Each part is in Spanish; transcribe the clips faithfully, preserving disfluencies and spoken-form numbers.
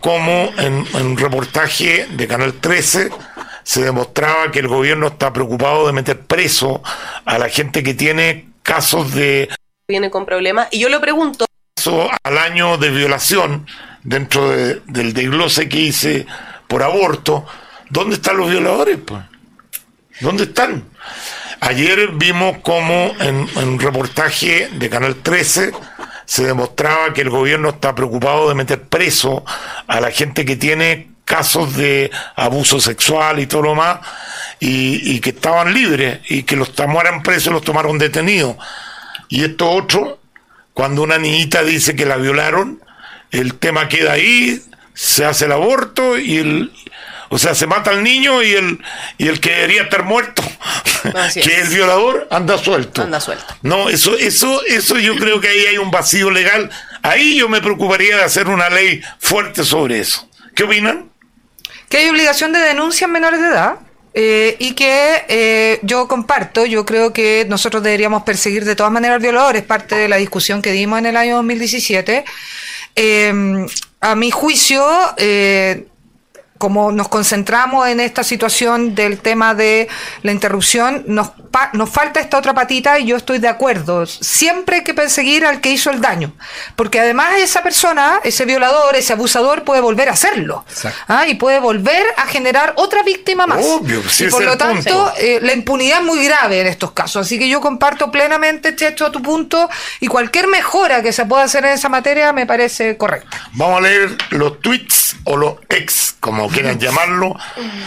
cómo en, en un reportaje de Canal trece se demostraba que el gobierno está preocupado de meter preso a la gente que tiene casos de... Viene con problemas, y yo le pregunto... al año de violación, dentro de, del desglose que hice por aborto, ¿dónde están los violadores? Pues? ¿Dónde están? Ayer vimos cómo en, en un reportaje de Canal trece se demostraba que el gobierno está preocupado de meter preso a la gente que tiene casos de abuso sexual y todo lo más, y, y que estaban libres, y que los tomaran presos, los tomaron detenidos. Y esto otro, cuando una niñita dice que la violaron, el tema queda ahí, se hace el aborto y el... O sea, se mata al niño y el y el que debería estar muerto, que es el violador, anda suelto. Anda suelto. No, eso, eso, eso yo creo que ahí hay un vacío legal. Ahí yo me preocuparía de hacer una ley fuerte sobre eso. ¿Qué opinan? Que hay obligación de denuncia en menores de edad. Eh, y que eh, yo comparto, yo creo que nosotros deberíamos perseguir de todas maneras al violador, es parte de la discusión que dimos en el año dos mil diecisiete. Eh, a mi juicio, eh, como nos concentramos en esta situación del tema de la interrupción, nos, pa- nos falta esta otra patita, y yo estoy de acuerdo. Siempre hay que perseguir al que hizo el daño, porque además esa persona, ese violador, ese abusador puede volver a hacerlo. ¿Ah? Y puede volver a generar otra víctima más. Obvio, sí, y por es lo el tanto, punto. eh, la impunidad es muy grave en estos casos. Así que yo comparto plenamente, Checho, a tu punto, y cualquier mejora que se pueda hacer en esa materia me parece correcta. Vamos a leer los tweets o los ex, como quieran llamarlo.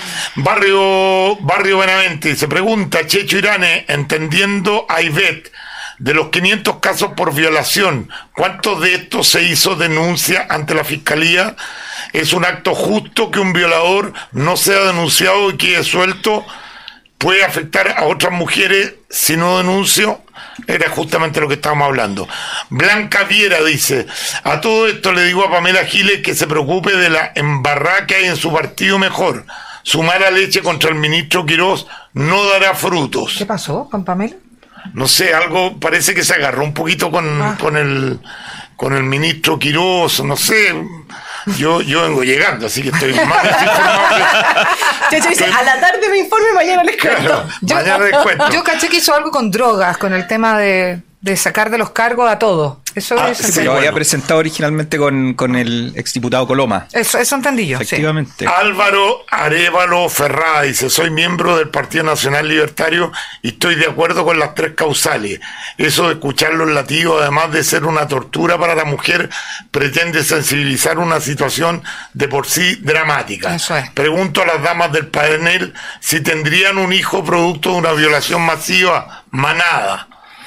Barrio Barrio Benavente se pregunta, Checho Irane, entendiendo a Ivette, de los quinientos casos por violación, ¿cuántos de estos se hizo denuncia ante la fiscalía? ¿Es un acto justo que un violador no sea denunciado y quede suelto? ¿Puede afectar a otras mujeres si no denuncio? Era justamente lo que estábamos hablando. Blanca Viera dice, a todo esto le digo a Pamela Giles que se preocupe de la embarrada que hay en su partido mejor. Su mala leche contra el ministro Quirós no dará frutos. ¿Qué pasó con Pamela? No sé, algo parece que se agarró un poquito con, ah. con el con el ministro Quirós, no sé. Yo, yo vengo llegando, así que estoy más desinformado. Checho dice, a la tarde me informe, mañana les cuento. Claro, yo, mañana les cuento. Yo caché que hizo algo con drogas, con el tema de, de sacar de los cargos a todos. Eso ah, es sí, pero bueno. había presentado originalmente con, con el exdiputado Coloma. Eso, eso entendí yo. Efectivamente. Sí. Álvaro Arévalo Ferrada dice, soy miembro del Partido Nacional Libertario y estoy de acuerdo con las tres causales. Eso de escuchar los latidos, además de ser una tortura para la mujer, pretende sensibilizar una situación de por sí dramática. Eso es. Pregunto a las damas del panel si tendrían un hijo producto de una violación masiva. Manada.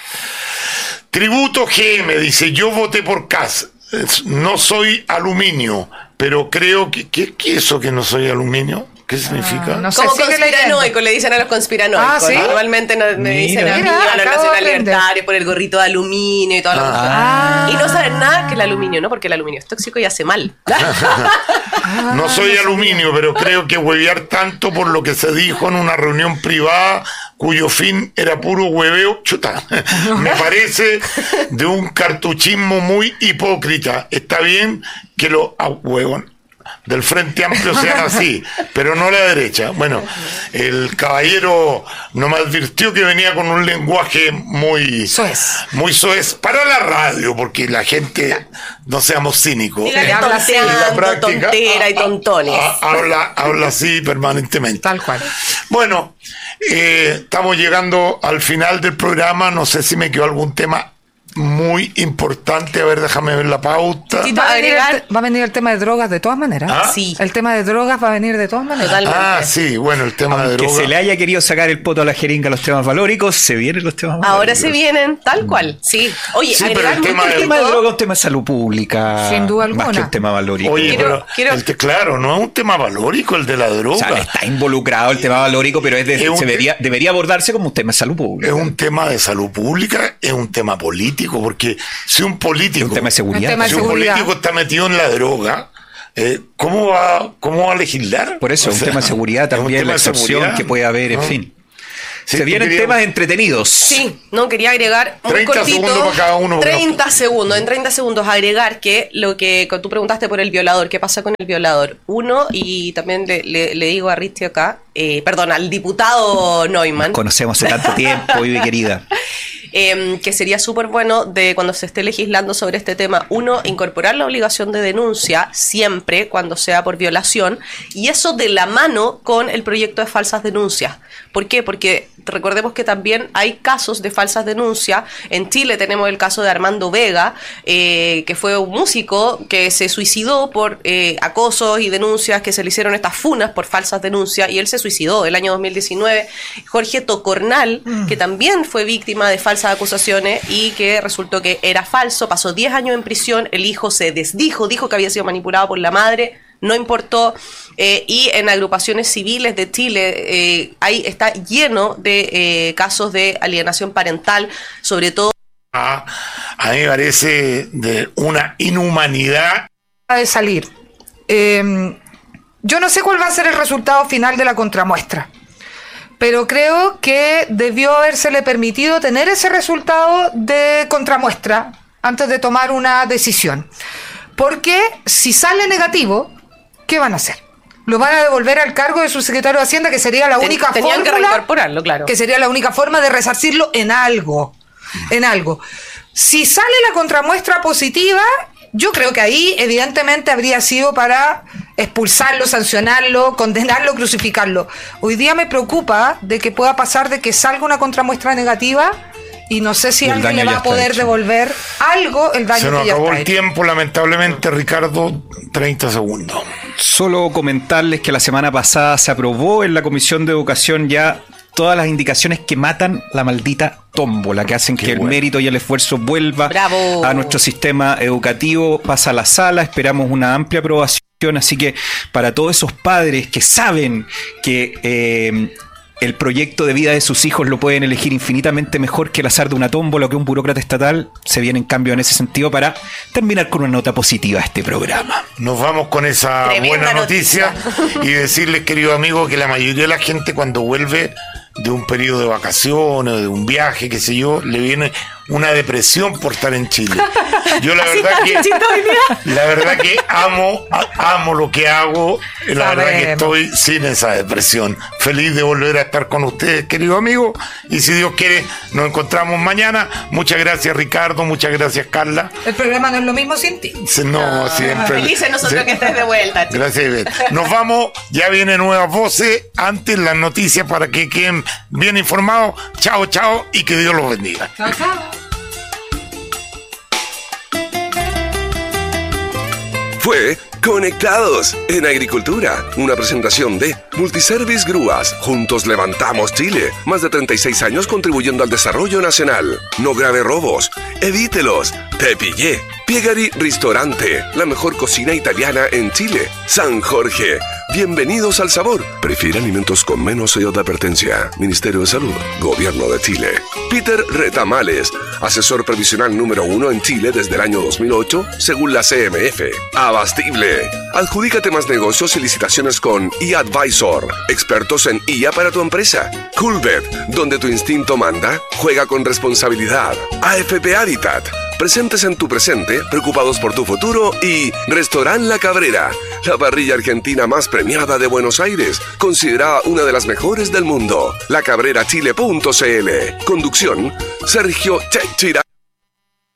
Tributo G M dice, yo voté por Kass, no soy aluminio, pero creo que... ¿Qué es eso que no soy aluminio? ¿Qué significa? Ah, no sé, como sigue conspiranoico, le dicen a los conspiranoicos. Ah, ¿sí? Normalmente no, me dicen a mí, Mira, a los acabo de nacional aprender. libertarios por el gorrito de aluminio y toda la Ah. cosa. Y no saben nada que el aluminio, ¿no? Porque el aluminio es tóxico y hace mal. No soy aluminio, pero creo que huevear tanto por lo que se dijo en una reunión privada cuyo fin era puro hueveo, chuta, me parece de un cartuchismo muy hipócrita. Está bien que los ah, huevón del Frente Amplio sean así, pero no la derecha. Bueno, el caballero no me advirtió que venía con un lenguaje muy soez, muy soez para la radio, porque la gente, no seamos cínicos, Y la en, tonteando, en la práctica tontera y tontones. a- a- habla, habla así permanentemente. Tal cual. Bueno, eh, estamos llegando al final del programa. No sé si me quedó algún tema muy importante. A ver, déjame ver la pauta. Sí, Va a, venir agregar- el, te- va a venir el tema de drogas de todas maneras. ¿Ah? Sí. El tema de drogas va a venir de todas maneras. Totalmente. Ah, sí, bueno, el tema de Que droga. se le haya querido sacar el poto a la jeringa a los temas valóricos, se vienen los temas valóricos. Ahora se vienen, tal cual. Sí. Oye, Sí, pero agregar el muy tema de- El tema de poquito- droga es un tema de salud pública. Sin duda Más que alguna. un tema valórico. Oye, Quiero- pero quiero- el te- claro, no es un tema valórico el de la droga. O sea, está involucrado el tema valórico, pero es de- Es un se te- debería, debería abordarse como un tema de salud pública. Es un tema de salud pública, es un tema político, porque si un político, Es un tema de seguridad. Un tema de si un seguridad. político está metido en la droga, eh, ¿cómo va, cómo va a legislar? Por eso, O es un sea, tema de seguridad es un también, tema la de excepción seguridad, que puede haber, en ¿no? fin. Sí, Se vienen querías... temas entretenidos. Sí, no, quería agregar muy treinta cortito. segundos para cada uno. treinta segundos, en treinta segundos agregar que lo que tú preguntaste por el violador, ¿qué pasa con el violador? Uno, y también le, le, le digo a Risti acá, eh, perdón, al diputado Neumann. Nos conocemos hace tanto tiempo, mi querida. Eh, que sería súper bueno de cuando se esté legislando sobre este tema, uno, incorporar la obligación de denuncia siempre cuando sea por violación, y eso de la mano con el proyecto de falsas denuncias. ¿Por qué? Porque recordemos que también hay casos de falsas denuncias. En Chile tenemos el caso de Armando Vega, eh, que fue un músico que se suicidó por eh, acosos y denuncias, que se le hicieron estas funas por falsas denuncias, y él se suicidó el año dos mil diecinueve. Jorge Tocornal, mm. que también fue víctima de falsas acusaciones y que resultó que era falso, pasó diez años en prisión, el hijo se desdijo, dijo que había sido manipulado por la madre, no importó, eh, y en agrupaciones civiles de Chile eh, ahí está lleno de eh, casos de alienación parental, sobre todo. A, a mí me parece de una inhumanidad. De salir. Eh, yo no sé cuál va a ser el resultado final de la contramuestra, pero creo que debió habérsele permitido tener ese resultado de contramuestra antes de tomar una decisión. Porque si sale negativo, ¿qué van a hacer? Lo van a devolver al cargo de su secretario de Hacienda, que sería la Ten, única tenían fórmula, que reincorporarlo, claro. Que sería la única forma de resarcirlo en algo, en algo. Si sale la contramuestra positiva, yo creo que ahí evidentemente habría sido para expulsarlo, sancionarlo, condenarlo, crucificarlo. Hoy día me preocupa de que pueda pasar de que salga una contramuestra negativa y no sé si alguien le va a poder devolver algo el daño que ya está hecho. Se nos acabó el tiempo, lamentablemente, Ricardo, treinta segundos. Solo comentarles que la semana pasada se aprobó en la Comisión de Educación ya todas las indicaciones que matan la maldita tómbola, que hacen Qué que bueno. el mérito y el esfuerzo vuelva Bravo. a nuestro sistema educativo, pasa a la sala, esperamos una amplia aprobación, así que para todos esos padres que saben que eh, el proyecto de vida de sus hijos lo pueden elegir infinitamente mejor que el azar de una tómbola o que un burócrata estatal, se viene en cambio en ese sentido para terminar con una nota positiva a este programa. Nos vamos con esa Tremenda buena noticia, noticia y decirles, querido amigo, que la mayoría de la gente cuando vuelve de un periodo de vacaciones, de un viaje, qué sé yo, le viene una depresión por estar en Chile. Yo la verdad que la verdad que amo amo lo que hago, la Sabemos. verdad que estoy sin esa depresión. Feliz de volver a estar con ustedes, querido amigo, y si Dios quiere nos encontramos mañana. Muchas gracias, Ricardo, muchas gracias, Carla. El programa no es lo mismo sin ti. No, ah, siempre. Felices nosotros sí. que estés de vuelta, chicos. Gracias, Ivette. Nos vamos, ya vienen nuevas voces, antes las noticias para que queden bien informados. Chao, chao, y que Dios los bendiga. Chao, chao. Fue Conectados en Agricultura, una presentación de Multiservice Grúas. Juntos levantamos Chile. Más de treinta y seis años contribuyendo al desarrollo nacional. No grave robos, evítelos. Te pillé. Piegari Ristorante, la mejor cocina italiana en Chile. San Jorge, bienvenidos al sabor. Prefiere alimentos con menos sellos de advertencia. Ministerio de Salud, Gobierno de Chile. Peter Retamales, asesor previsional número uno en Chile desde el año dos mil ocho, según la C M F. Abastible. Adjudícate más negocios y licitaciones con eAdvisor, expertos en I A para tu empresa. Coolbet, donde tu instinto manda, juega con responsabilidad. A F P Habitat, presentes en tu presente, preocupados por tu futuro. Y Restaurant La Cabrera, la parrilla argentina más premiada de Buenos Aires, considerada una de las mejores del mundo. la cabrera chile punto c l. Conducción, Sergio Chechira.